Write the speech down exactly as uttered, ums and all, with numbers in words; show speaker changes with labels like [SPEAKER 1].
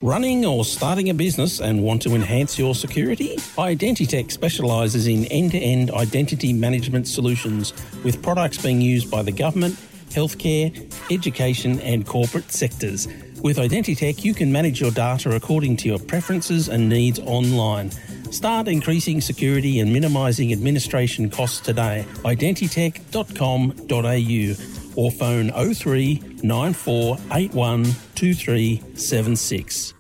[SPEAKER 1] Running or starting a business and want to enhance your security? Identitech specialises in end-to-end identity management solutions with products being used by the government, healthcare, education and corporate sectors. With Identitech, you can manage your data according to your preferences and needs online. Start increasing security and minimising administration costs today. identitech dot com dot a u or phone oh three nine four eight one two three seven six.